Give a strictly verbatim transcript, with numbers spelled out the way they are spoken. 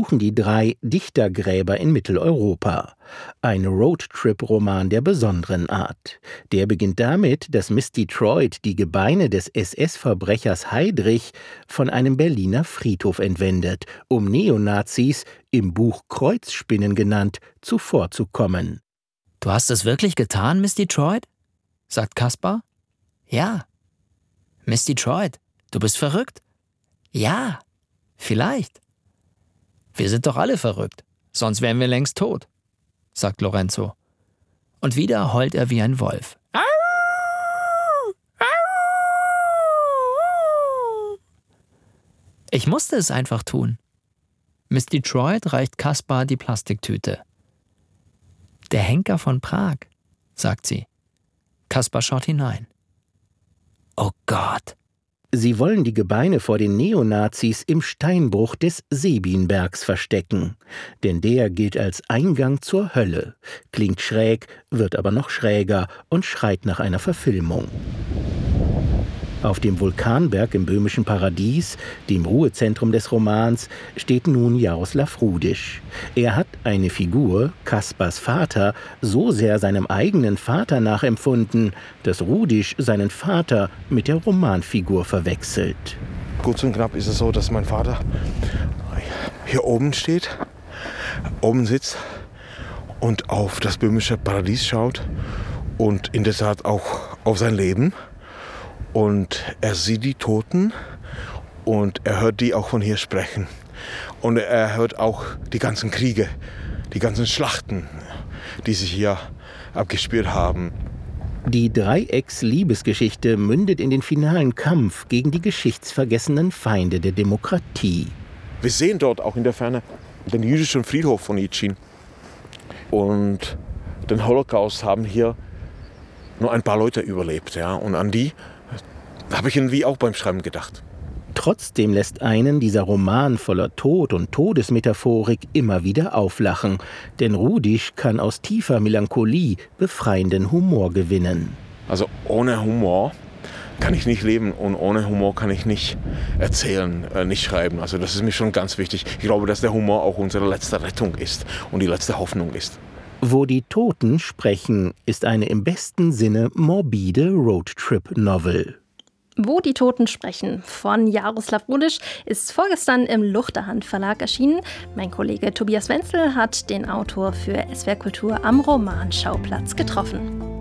besuchen die drei Dichtergräber in Mitteleuropa. Ein Roadtrip-Roman der besonderen Art. Der beginnt damit, dass Miss Detroit die Gebeine des S S-Verbrechers Heydrich von einem Berliner Friedhof entwendet, um Neonazis, im Buch Kreuzspinnen genannt, zuvorzukommen. »Du hast es wirklich getan, Miss Detroit?« sagt Caspar. »Ja.« »Miss Detroit, du bist verrückt?« »Ja, vielleicht.« »Wir sind doch alle verrückt, sonst wären wir längst tot«, sagt Lorenzo. Und wieder heult er wie ein Wolf. Ich musste es einfach tun. Miss Detroit reicht Caspar die Plastiktüte. »Der Henker von Prag«, sagt sie. Caspar schaut hinein. Oh Gott! Sie wollen die Gebeine vor den Neonazis im Steinbruch des Sebinbergs verstecken. Denn der gilt als Eingang zur Hölle. Klingt schräg, wird aber noch schräger und schreit nach einer Verfilmung. Auf dem Vulkanberg im böhmischen Paradies, dem Ruhezentrum des Romans, steht nun Jaroslav Rudisch. Er hat eine Figur, Caspars Vater, so sehr seinem eigenen Vater nachempfunden, dass Rudisch seinen Vater mit der Romanfigur verwechselt. Kurz und knapp ist es so, dass mein Vater hier oben steht, oben sitzt und auf das böhmische Paradies schaut und in der Tat auch auf sein Leben. Und er sieht die Toten und er hört die auch von hier sprechen. Und er hört auch die ganzen Kriege, die ganzen Schlachten, die sich hier abgespielt haben. Die Dreiecks-Liebesgeschichte mündet in den finalen Kampf gegen die geschichtsvergessenen Feinde der Demokratie. Wir sehen dort auch in der Ferne den jüdischen Friedhof von Itschin. Und den Holocaust haben hier nur ein paar Leute überlebt. Ja? Und an die habe ich irgendwie auch beim Schreiben gedacht. Trotzdem lässt einen dieser Roman voller Tod und Todesmetaphorik immer wieder auflachen. Denn Rudisch kann aus tiefer Melancholie befreienden Humor gewinnen. Also ohne Humor kann ich nicht leben und ohne Humor kann ich nicht erzählen, äh, nicht schreiben. Also das ist mir schon ganz wichtig. Ich glaube, dass der Humor auch unsere letzte Rettung ist und die letzte Hoffnung ist. Wo die Toten sprechen, ist eine im besten Sinne morbide Roadtrip-Novel. Wo die Toten sprechen von Jaroslav Rudisch ist vorgestern im Luchterhand Verlag erschienen. Mein Kollege Tobias Wenzel hat den Autor für S W R Kultur am Romanschauplatz getroffen.